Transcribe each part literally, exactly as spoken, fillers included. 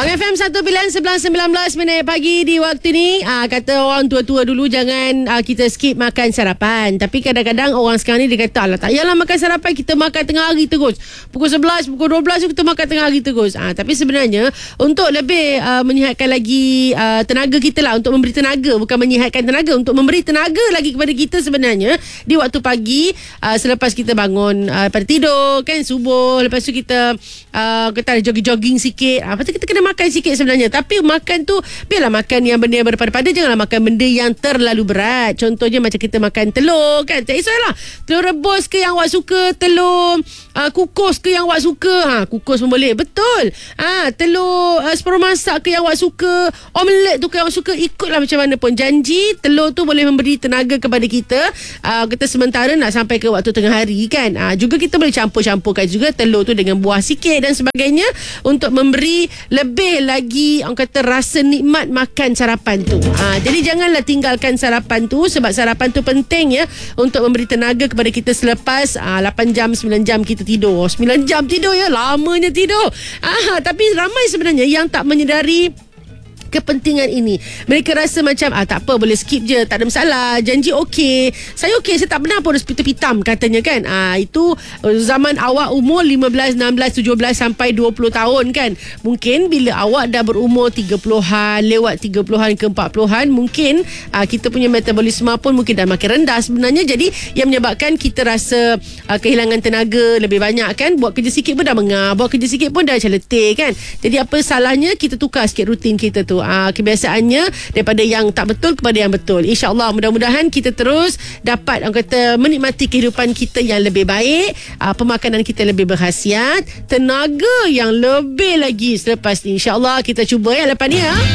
Pang F M satu pilihan sebelas sembilan belas minit pagi di waktu ni. Aa, kata orang tua-tua dulu jangan aa, kita skip makan sarapan. Tapi kadang-kadang orang sekarang ni dia kata, alah tak payahlah makan sarapan, kita makan tengah hari terus. Pukul sebelas, pukul dua belas kita makan tengah hari terus. Aa, tapi sebenarnya untuk lebih aa, menyihatkan lagi aa, tenaga kita lah, untuk memberi tenaga, bukan menyihatkan tenaga, untuk memberi tenaga lagi kepada kita sebenarnya di waktu pagi aa, selepas kita bangun aa, pada tidur kan, subuh. Lepas tu kita aa, kita jogging-jogging sikit. Aa, lepas tu kita kena makan sikit sebenarnya. Tapi makan tu biarlah makan yang benda yang berpada-pada, janganlah makan benda yang terlalu berat. Contohnya macam kita makan telur kan, tak kisahlah telur rebus ke yang awak suka, telur uh, kukus ke yang awak suka. Ha, kukus pun boleh, betul. Ha, telur uh, sepuluh masak ke yang awak suka, omelette tu ke yang awak suka. Ikutlah macam mana pun. Janji telur tu boleh memberi tenaga kepada kita. Uh, kita sementara nak sampai ke waktu tengah hari kan. Uh, juga kita boleh campur-campurkan juga telur tu dengan buah sikit dan sebagainya untuk memberi lebih lagi orang kata rasa nikmat makan sarapan tu. Ha, jadi janganlah tinggalkan sarapan tu, sebab sarapan tu penting ya untuk memberi tenaga kepada kita selepas ha, lapan jam sembilan jam kita tidur. sembilan jam tidur ya, lamanya tidur. Ha, tapi ramai sebenarnya yang tak menyedari kepentingan ini. Mereka rasa macam ah tak apa, boleh skip je, tak ada masalah, janji okey, saya okey, saya tak pernah pun hospital-pitam katanya kan. Ah itu zaman awak umur lima belas, enam belas, tujuh belas sampai dua puluh tahun kan. Mungkin bila awak dah berumur tiga puluhan, lewat tiga puluhan ke empat puluhan, mungkin ah, kita punya metabolisme pun mungkin dah makin rendah sebenarnya. Jadi yang menyebabkan kita rasa ah, kehilangan tenaga lebih banyak kan. Buat kerja sikit pun dah mengah, buat kerja sikit pun dah macam letih kan. Jadi apa salahnya kita tukar sikit rutin kita tu. Uh, kebiasaannya daripada yang tak betul kepada yang betul. InsyaAllah mudah-mudahan kita terus dapat orang kata menikmati kehidupan kita yang lebih baik, uh, pemakanan kita lebih berkhasiat, tenaga yang lebih lagi selepas ni. InsyaAllah kita cuba ya lepas ni ya.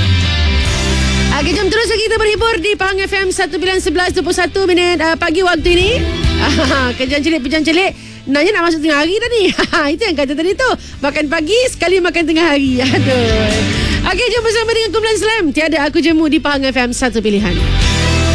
Okay, jom terus kita berhibur di Pahang F M satu pilihan sebelas dua puluh satu minit uh, pagi waktu ini. Kejam celik, pejam celik. Nanya nak masuk tengah hari tadi. Itu yang kata tadi tu. Makan pagi sekali makan tengah hari. Aduh. Okey, jom bersama dengan Kumpulan Slam. Tiada Aku Jemu di Pahang F M satu pilihan.